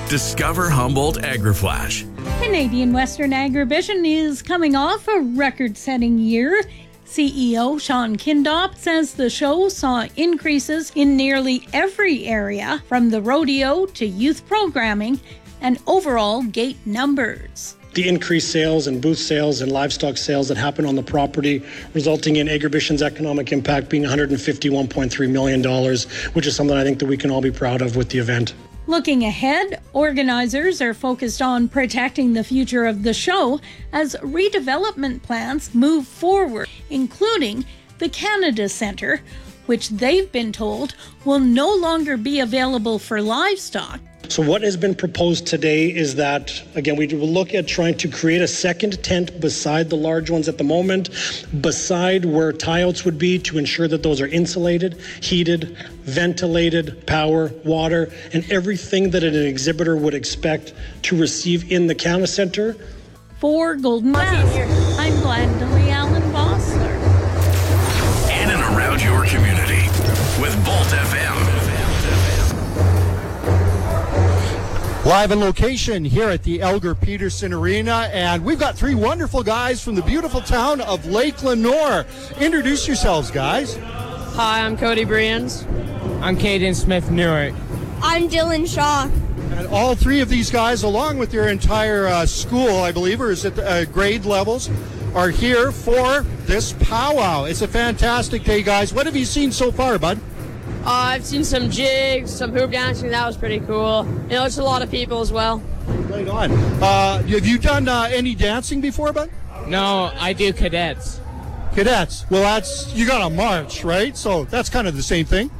Discover Humboldt AgriFlash. Canadian Western Agrivision is coming off a record-setting year. CEO Sean Kindop says the show saw increases in nearly every area, from the rodeo to youth programming and overall gate numbers. The increased sales and booth sales and livestock sales that happen on the property, resulting in Agrivision's economic impact being $151.3 million, which is something I think that we can all be proud of with the event. Looking ahead, organizers are focused on protecting the future of the show as redevelopment plans move forward, including the Canada Centre, which they've been told will no longer be available for livestock. So what has been proposed today is that, again, we will look at trying to create a second tent beside the large ones at the moment, beside where tie-outs would be, to ensure that those are insulated, heated, ventilated, power, water, and everything that an exhibitor would expect to receive in the Canada Centre. For Golden West, I'm Gladly Allen Bossler. In and around your community with Bolt FM. Live on location here at the Elgar Peterson Arena, and we've got three wonderful guys from the beautiful town of Lake Lenore. Introduce yourselves, guys. Hi, I'm Cody Brians. I'm Caden Smith-Newark. I'm Dylan Shaw. And all three of these guys, along with their entire school, I believe, or is it grade levels, are here for this powwow. It's a fantastic day, guys. What have you seen so far, bud? I've seen some jigs, some hoop dancing. That was pretty cool. It's a lot of people as well. Right on. Have you done any dancing before, bud? No, I do cadets. Cadets. Well, you got a march, right? So that's kind of the same thing.